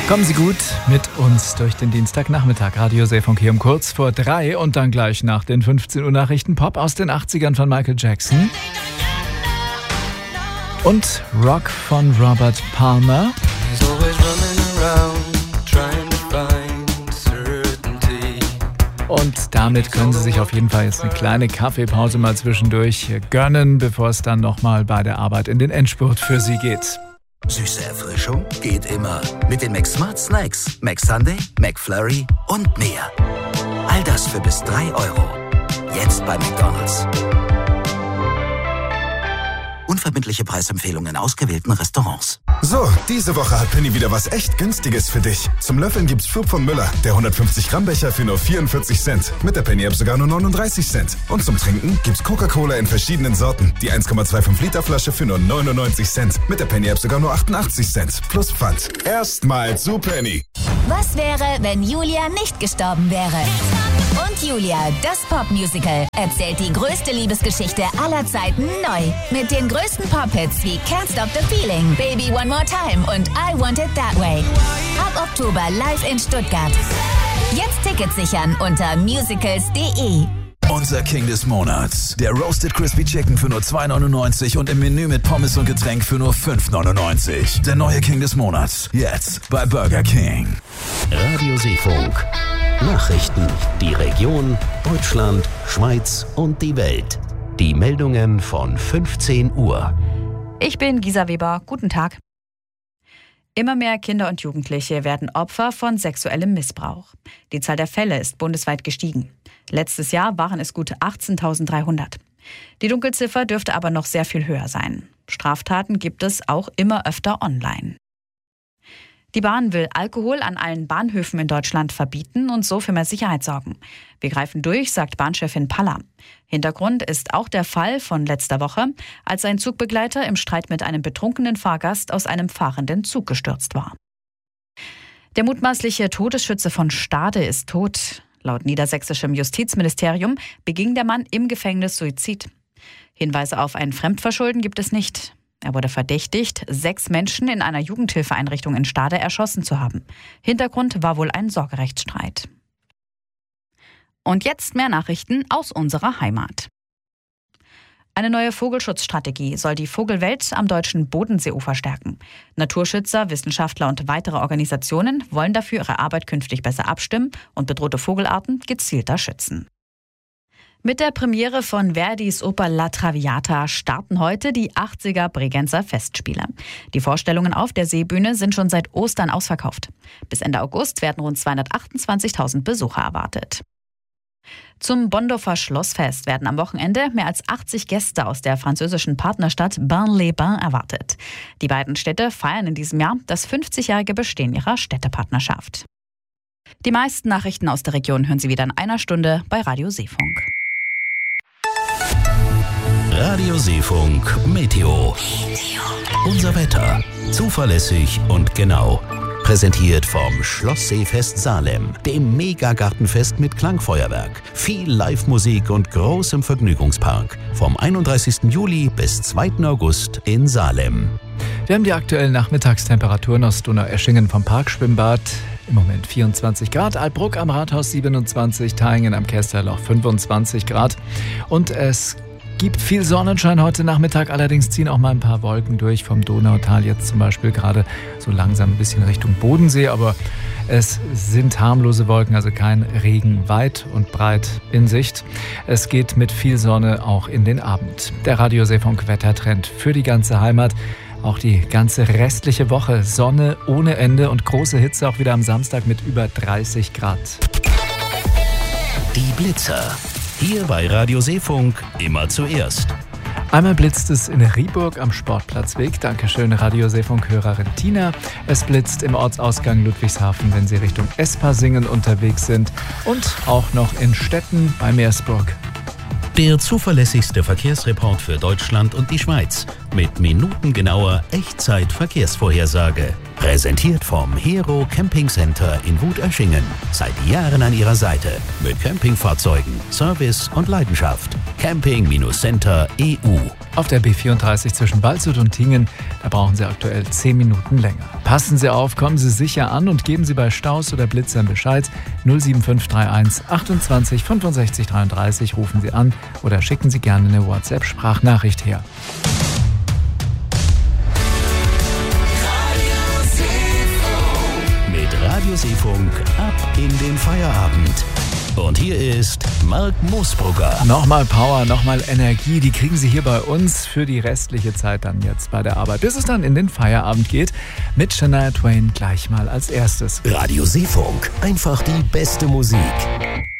Kommen Sie gut mit uns durch den Dienstagnachmittag. Radio Seefunk hier um kurz vor 3 und dann gleich nach den 15 Uhr Nachrichten Pop aus den 80ern von Michael Jackson. Und Rock von Robert Palmer. Und damit können Sie sich auf jeden Fall jetzt eine kleine Kaffeepause mal zwischendurch gönnen, bevor es dann nochmal bei der Arbeit in den Endspurt für Sie geht. Süße Erfrischung geht immer. Mit den McSmart Snacks, McSunday, McFlurry und mehr. All das für bis 3 Euro. Jetzt bei McDonald's. Unverbindliche Preisempfehlungen in ausgewählten Restaurants. So, diese Woche hat Penny wieder was echt Günstiges für dich. Zum Löffeln gibt's Flug von Müller, der 150 Gramm Becher für nur 44 Cent. Mit der Penny App sogar nur 39 Cent. Und zum Trinken gibt's Coca-Cola in verschiedenen Sorten. Die 1,25 Liter Flasche für nur 99 Cent. Mit der Penny App sogar nur 88 Cent. Plus Pfand. Erstmal zu Penny. Was wäre, wenn Julia nicht gestorben wäre? Und Julia, das Popmusical, erzählt die größte Liebesgeschichte aller Zeiten neu. Mit den größten Pop-Hits wie Can't Stop the Feeling, Baby One More Time und I Want It That Way. Ab Oktober live in Stuttgart. Jetzt Tickets sichern unter musicals.de. Unser King des Monats. Der Roasted Crispy Chicken für nur 2,99 und im Menü mit Pommes und Getränk für nur 5,99. Der neue King des Monats. Jetzt bei Burger King. Radio Seefunk. Nachrichten. Die Region, Deutschland, Schweiz und die Welt. Die Meldungen von 15 Uhr. Ich bin Gisa Weber. Guten Tag. Immer mehr Kinder und Jugendliche werden Opfer von sexuellem Missbrauch. Die Zahl der Fälle ist bundesweit gestiegen. Letztes Jahr waren es gut 18.300. Die Dunkelziffer dürfte aber noch sehr viel höher sein. Straftaten gibt es auch immer öfter online. Die Bahn will Alkohol an allen Bahnhöfen in Deutschland verbieten und so für mehr Sicherheit sorgen. Wir greifen durch, sagt Bahnchefin Palla. Hintergrund ist auch der Fall von letzter Woche, als ein Zugbegleiter im Streit mit einem betrunkenen Fahrgast aus einem fahrenden Zug gestürzt war. Der mutmaßliche Todesschütze von Stade ist tot. Laut niedersächsischem Justizministerium beging der Mann im Gefängnis Suizid. Hinweise auf ein Fremdverschulden gibt es nicht. Er wurde verdächtigt, 6 Menschen in einer Jugendhilfeeinrichtung in Stade erschossen zu haben. Hintergrund war wohl ein Sorgerechtsstreit. Und jetzt mehr Nachrichten aus unserer Heimat. Eine neue Vogelschutzstrategie soll die Vogelwelt am deutschen Bodenseeufer stärken. Naturschützer, Wissenschaftler und weitere Organisationen wollen dafür ihre Arbeit künftig besser abstimmen und bedrohte Vogelarten gezielter schützen. Mit der Premiere von Verdis Oper La Traviata starten heute die 80er Bregenzer Festspiele. Die Vorstellungen auf der Seebühne sind schon seit Ostern ausverkauft. Bis Ende August werden rund 228.000 Besucher erwartet. Zum Bondorfer Schlossfest werden am Wochenende mehr als 80 Gäste aus der französischen Partnerstadt Bain-les-Bains erwartet. Die beiden Städte feiern in diesem Jahr das 50-jährige Bestehen ihrer Städtepartnerschaft. Die meisten Nachrichten aus der Region hören Sie wieder in einer Stunde bei Radio Seefunk. Radio Seefunk Meteo. Unser Wetter. Zuverlässig und genau. Präsentiert vom Schlossseefest Salem, dem Megagartenfest mit Klangfeuerwerk, viel Live-Musik und großem Vergnügungspark. Vom 31. Juli bis 2. August in Salem. Wir haben die aktuellen Nachmittagstemperaturen aus Donaueschingen vom Parkschwimmbad. Im Moment 24 Grad, Altbruck am Rathaus 27, Taingen am Kesterloch 25 Grad. Und es gibt viel Sonnenschein heute Nachmittag, allerdings ziehen auch mal ein paar Wolken durch vom Donautal, jetzt zum Beispiel gerade so langsam ein bisschen Richtung Bodensee, aber es sind harmlose Wolken, also kein Regen weit und breit in Sicht. Es geht mit viel Sonne auch in den Abend. Der Radio Seefunk Wettertrend für die ganze Heimat. Auch die ganze restliche Woche Sonne ohne Ende und große Hitze auch wieder am Samstag mit über 30 Grad. Die Blitzer. Hier bei Radio Seefunk immer zuerst. Einmal blitzt es in Rieburg am Sportplatzweg. Dankeschön, Radio Seefunk-Hörerin Tina. Es blitzt im Ortsausgang Ludwigshafen, wenn Sie Richtung Espasingen unterwegs sind. Und auch noch in Stetten bei Meersburg. Der zuverlässigste Verkehrsreport für Deutschland und die Schweiz. Mit minutengenauer Echtzeit-Verkehrsvorhersage. Präsentiert vom Hero Camping Center in Wut-Öschingen. Seit Jahren an Ihrer Seite. Mit Campingfahrzeugen, Service und Leidenschaft. Camping-Center EU. Auf der B34 zwischen Waldshut und Tingen, da brauchen Sie aktuell 10 Minuten länger. Passen Sie auf, kommen Sie sicher an und geben Sie bei Staus oder Blitzern Bescheid. 07531 28 65 33 rufen Sie an oder schicken Sie gerne eine WhatsApp-Sprachnachricht her. Mit Radioseefunk ab in den Feierabend. Und hier ist Marc Moosbrugger. Nochmal Power, nochmal Energie, die kriegen Sie hier bei uns für die restliche Zeit dann jetzt bei der Arbeit, bis es dann in den Feierabend geht. Mit Shania Twain gleich mal als erstes. Radioseefunk, einfach die beste Musik.